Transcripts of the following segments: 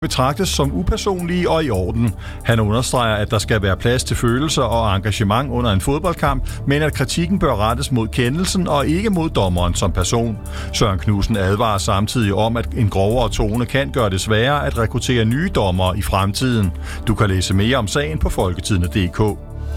betragtes som upersonlige og i orden. Han understreger, at der skal være plads til følelser og engagement under en fodboldkamp, men at kritikken bør rettes mod kendelsen og ikke mod dommeren som person. Søren Knudsen advarer samtidig om, at en grovere tone kan gøre det sværere at rekruttere nye dommere i fremtiden. Du kan læse mere om sagen på folketidende.dk.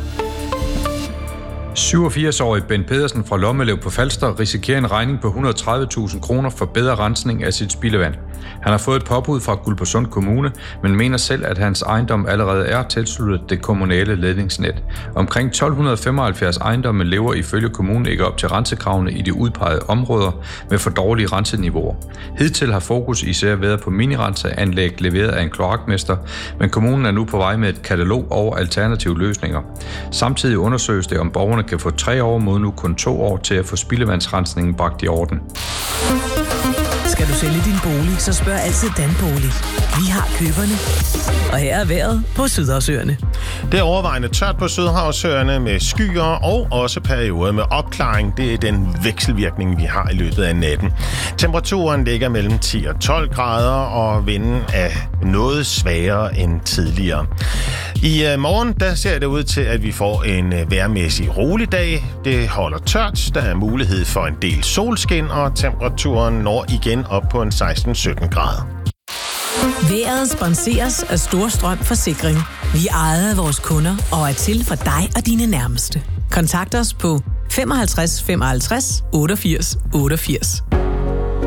87-årig Ben Pedersen fra Lommelev på Falster risikerer en regning på 130.000 kroner for bedre rensning af sit spildevand. Han har fået et påbud fra Guldborgsund Kommune, men mener selv, at hans ejendom allerede er tilsluttet det kommunale ledningsnet. Omkring 1275 ejendomme lever ifølge kommunen ikke op til rensekravene i de udpegede områder med for dårlige renseniveauer. Hidtil har fokus især været på minirenseanlæg leveret af en kloakmester, men kommunen er nu på vej med et katalog over alternative løsninger. Samtidig undersøges det, om borgerne kan få 3 år mod nu kun 2 år til at få spildevandsrensningen bragt i orden. Skal du sælge din bolig, så spørg altid Danbolig. Vi har køberne. Og her er vejret på Sydhavsøerne. Det er overvejende tørt på Sydhavsøerne med skyer og også perioder med opklaring. Det er den vekselvirkning, vi har i løbet af natten. Temperaturen ligger mellem 10 og 12 grader, og vinden er noget svagere end tidligere. I morgen der ser det ud til, at vi får en vejrmæssig rolig dag. Det holder tørt, der er mulighed for en del solskin, og temperaturen når igen op på en 16-17 grader. Vejret sponseres af Storstrøm Forsikring. Vi ejer vores kunder og er til for dig og dine nærmeste. Kontakt os på 55 55 88 88.